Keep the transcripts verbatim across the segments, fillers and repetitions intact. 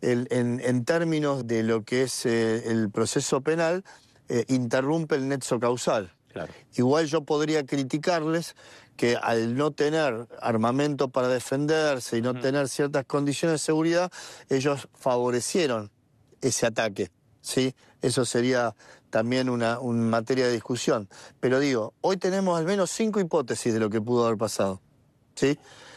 el, en, en términos de lo que es eh, el proceso penal, eh, interrumpe el nexo causal. Claro. Igual yo podría criticarles que al no tener armamento para defenderse y no uh-huh. tener ciertas condiciones de seguridad, ellos favorecieron ese ataque, ¿sí? Eso sería también una, una materia de discusión. Pero digo, hoy tenemos al menos cinco hipótesis de lo que pudo haber pasado, ¿sí?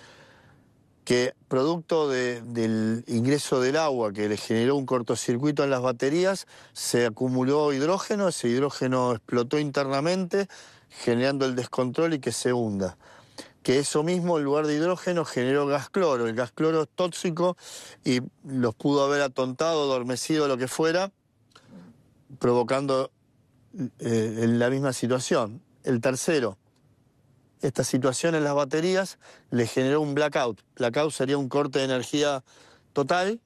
Que producto de, del ingreso del agua que le generó un cortocircuito en las baterías, se acumuló hidrógeno, ese hidrógeno explotó internamente, generando el descontrol y que se hunda. Que eso mismo, en lugar de hidrógeno, generó gas cloro. El gas cloro es tóxico y los pudo haber atontado, adormecido, lo que fuera, provocando eh, la misma situación. El tercero, esta situación en las baterías le generó un blackout. Blackout sería un corte de energía total.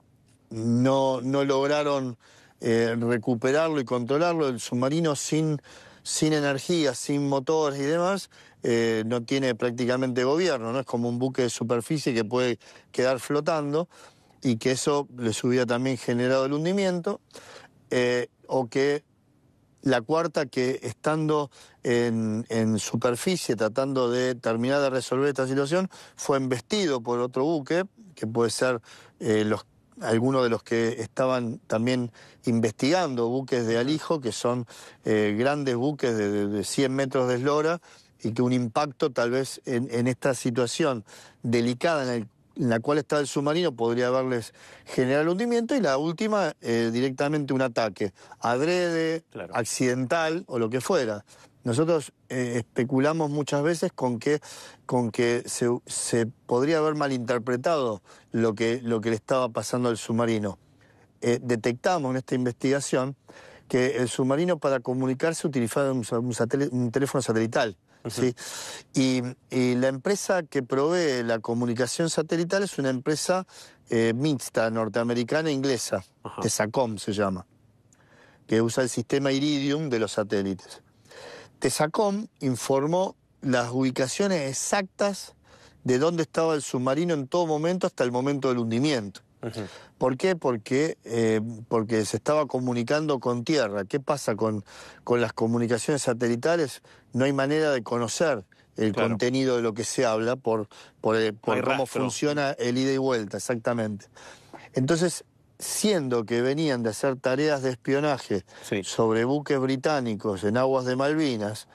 No, no lograron eh, recuperarlo y controlarlo. El submarino sin, sin energía, sin motores y demás, eh, no tiene prácticamente gobierno, ¿no? Es como un buque de superficie que puede quedar flotando y que eso les hubiera también generado el hundimiento. Eh, o que la cuarta, que estando en, en superficie tratando de terminar de resolver esta situación, fue embestido por otro buque, que puede ser eh, los, algunos de los que estaban también investigando, buques de alijo, que son eh, grandes buques de, de, de cien metros de eslora, y que un impacto tal vez en, en esta situación delicada en el en la cual está el submarino podría haberles generado el hundimiento, y la última, eh, directamente un ataque, adrede, claro, accidental o lo que fuera. Nosotros eh, especulamos muchas veces con que, con que se, se podría haber malinterpretado lo que, lo que le estaba pasando al submarino. Eh, detectamos en esta investigación que el submarino, para comunicarse, utilizaba un, un, un teléfono satelital. ¿Sí? Y, y la empresa que provee la comunicación satelital es una empresa eh, mixta, norteamericana e inglesa, Ajá. Tesacom se llama, que usa el sistema Iridium de los satélites. Tesacom informó las ubicaciones exactas de dónde estaba el submarino en todo momento hasta el momento del hundimiento. Uh-huh. ¿Por qué? Porque, eh, porque se estaba comunicando con tierra. ¿Qué pasa con, con las comunicaciones satelitales? No hay manera de conocer el claro. contenido de lo que se habla por, por, eh, por cómo rastro. funciona el ida y vuelta, exactamente. Entonces, siendo que venían de hacer tareas de espionaje sí. sobre buques británicos en aguas de Malvinas,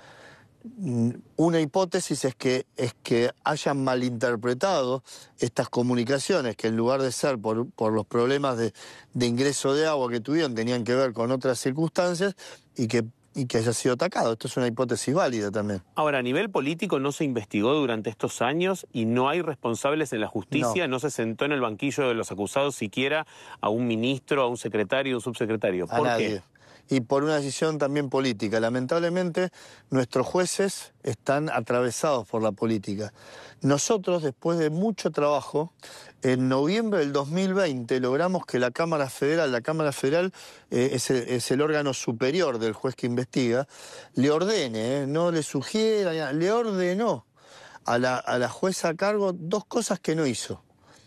una hipótesis es que, es que hayan malinterpretado estas comunicaciones, que en lugar de ser por, por los problemas de, de ingreso de agua que tuvieron, tenían que ver con otras circunstancias, y que, y que haya sido atacado. Esto es una hipótesis válida también. Ahora, a nivel político no se investigó durante estos años y no hay responsables en la justicia, no, no se sentó en el banquillo de los acusados siquiera a un ministro, a un secretario, a un subsecretario. ¿Por a nadie. qué? Y por una decisión también política. Lamentablemente, nuestros jueces están atravesados por la política. Nosotros, después de mucho trabajo, en noviembre del dos mil veinte logramos que la Cámara Federal, la Cámara Federal eh, es, el, es el órgano superior del juez que investiga, le ordene, eh, no le sugiera, le ordenó a la, a la jueza a cargo dos cosas que no hizo.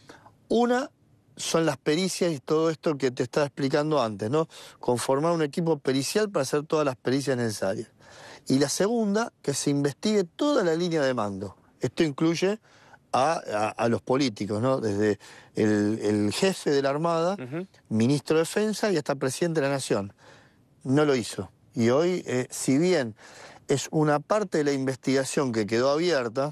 Una son las pericias y todo esto que te estaba explicando antes, ¿no? Conformar un equipo pericial para hacer todas las pericias necesarias. Y la segunda, que se investigue toda la línea de mando. Esto incluye a, a, a los políticos, ¿no? Desde el, el jefe de la Armada, uh-huh. ministro de Defensa y hasta presidente de la Nación. No lo hizo. Y hoy, eh, si bien es una parte de la investigación que quedó abierta,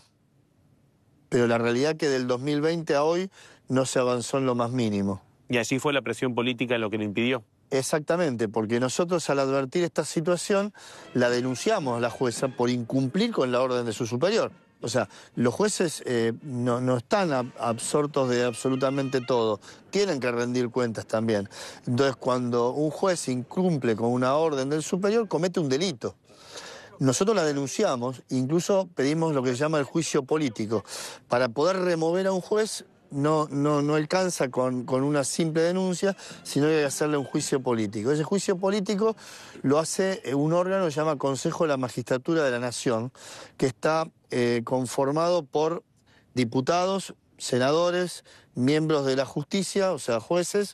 pero la realidad que del dos mil veinte a hoy no se avanzó en lo más mínimo. ¿Y allí fue la presión política lo que lo impidió? Exactamente, porque nosotros, al advertir esta situación, la denunciamos a la jueza por incumplir con la orden de su superior. O sea, los jueces eh, no, no están ab- absortos de absolutamente todo, tienen que rendir cuentas también. Entonces, cuando un juez incumple con una orden del superior, comete un delito. Nosotros la denunciamos, incluso pedimos lo que se llama el juicio político. Para poder remover a un juez no, no, no alcanza con, con una simple denuncia, sino que hay que hacerle un juicio político. Ese juicio político lo hace un órgano que se llama Consejo de la Magistratura de la Nación, que está eh, conformado por diputados, senadores, miembros de la justicia, o sea, jueces,